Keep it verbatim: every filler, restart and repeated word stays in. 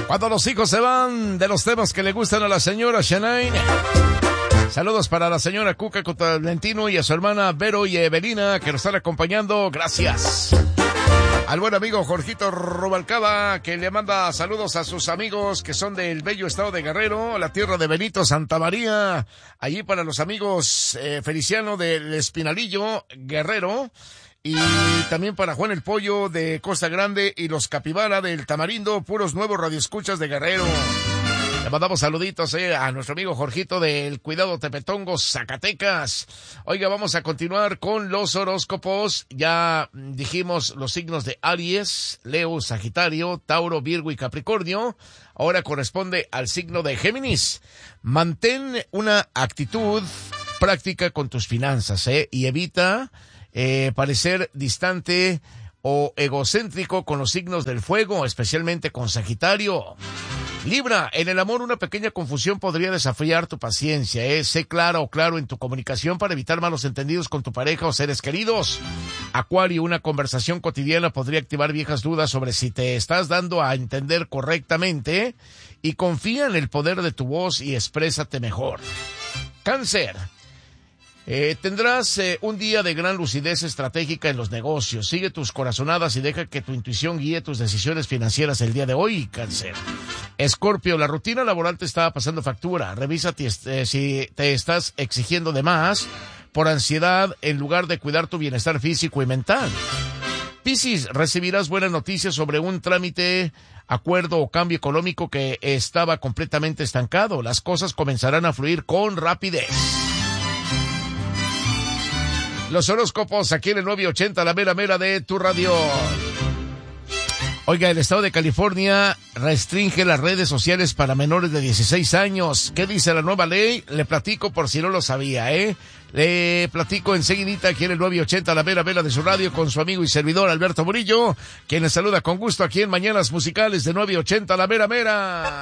Cuando los hijos se van, de los temas que le gustan a la señora Shanaine. Saludos para la señora Cuca Valentino y a su hermana Vero y Evelina que nos están acompañando. Gracias. Al buen amigo Jorgito Rubalcaba, que le manda saludos a sus amigos que son del bello estado de Guerrero, la tierra de Benito Santa María. Allí para los amigos eh, Feliciano del Espinalillo, Guerrero. Y también para Juan el Pollo de Costa Grande y los Capibara del Tamarindo, puros nuevos radioescuchas de Guerrero. Le mandamos saluditos eh, a nuestro amigo Jorgito del Cuidado Tepetongo, Zacatecas. Oiga, vamos a continuar con los horóscopos. Ya dijimos los signos de Aries, Leo, Sagitario, Tauro, Virgo y Capricornio. Ahora corresponde al signo de Géminis. Mantén una actitud práctica con tus finanzas eh, y evita eh, parecer distante o egocéntrico con los signos del fuego, especialmente con Sagitario. Libra, en el amor una pequeña confusión podría desafiar tu paciencia, ¿eh? Sé clara o claro en tu comunicación para evitar malos entendidos con tu pareja o seres queridos. Acuario, una conversación cotidiana podría activar viejas dudas sobre si te estás dando a entender correctamente y confía en el poder de tu voz y exprésate mejor. Cáncer. Eh, tendrás eh, un día de gran lucidez estratégica en los negocios. Sigue tus corazonadas y deja que tu intuición guíe tus decisiones financieras el día de hoy, Cáncer. Escorpio, la rutina laboral te está pasando factura. Revisa eh, si te estás exigiendo de más por ansiedad en lugar de cuidar tu bienestar físico y mental. Piscis, recibirás buenas noticias sobre un trámite, acuerdo o cambio económico que estaba completamente estancado. Las cosas comenzarán a fluir con rapidez. Los horóscopos aquí en el nueve ochenta, la mera mera de tu radio. Oiga, el estado de California restringe las redes sociales para menores de dieciséis años. ¿Qué dice la nueva ley? Le platico por si no lo sabía, ¿eh? Le platico enseguidita aquí en el nueve ochenta, la mera mera de su radio, con su amigo y servidor Alberto Murillo, quien les saluda con gusto aquí en Mañanas Musicales de nueve ochenta, la mera mera.